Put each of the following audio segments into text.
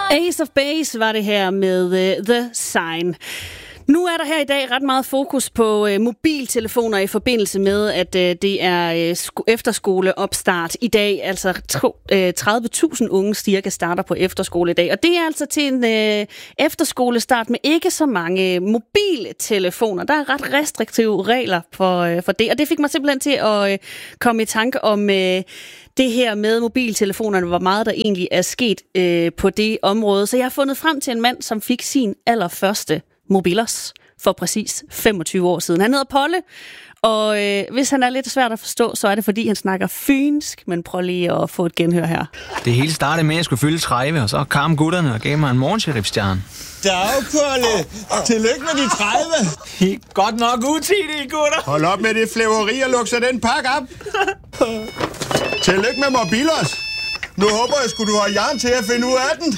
Ace of Base var det her med The Sign. Nu er der her i dag ret meget fokus på mobiltelefoner i forbindelse med, at det er efterskoleopstart i dag. Altså 30.000 unge cirka starter på efterskole i dag. Og det er altså til en efterskolestart med ikke så mange mobiltelefoner. Der er ret restriktive regler for det. Og det fik mig simpelthen til at komme i tanke om det her med mobiltelefonerne, hvor meget der egentlig er sket på det område. Så jeg har fundet frem til en mand, som fik sin allerførste mobilos for præcis 25 år siden. Han hedder Polle, og hvis han er lidt svært at forstå, så er det fordi, han snakker fynsk, men prøv lige at få et genhør her. Det hele startede med, at jeg skulle fylde 30, og så kom gutterne og gav mig en morgensheriffstjerne. Dag, Polle! Tillykke med de 30! Godt nok utidige, gutter! Hold op med det flæveri og luk så den pakke op! Tillykke med mobilos! Nu håber jeg, skulle du have Jan til at finde ud af den.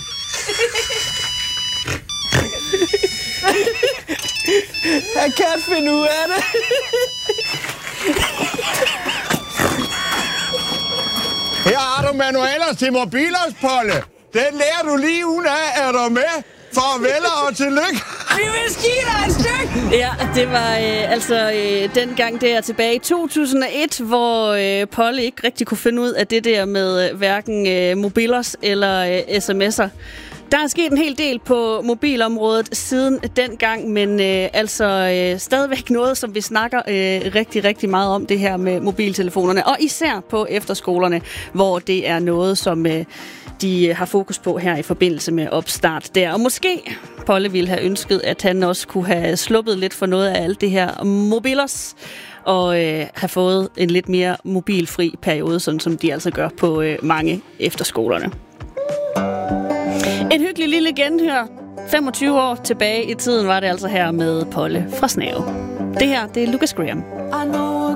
Jeg kan finde ud af det. Her har du manualer til mobilos, Polle. Den lærer du lige ugen af. Er du med? Farvel og tillykke. Vi vil give dig et stykke. Ja, det var dengang der tilbage i 2001, hvor Polle ikke rigtig kunne finde ud af det der med hverken mobilos eller sms'er. Der er sket en hel del på mobilområdet siden dengang, men stadigvæk noget, som vi snakker rigtig, rigtig meget om, det her med mobiltelefonerne. Og især på efterskolerne, hvor det er noget, som de har fokus på her i forbindelse med opstart der. Og måske Polle ville have ønsket, at han også kunne have sluppet lidt for noget af alt det her mobilos, og have fået en lidt mere mobilfri periode, sådan som de altså gør på mange efterskolerne. En hyggelig lille genhør. 25 år tilbage i tiden var det altså her med Polle fra Snave. Det her, det er Lucas Graham.